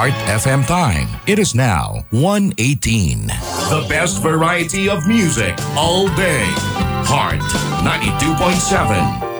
Heart FM time. It is now 1:18. The best variety of music all day. Heart 92.7.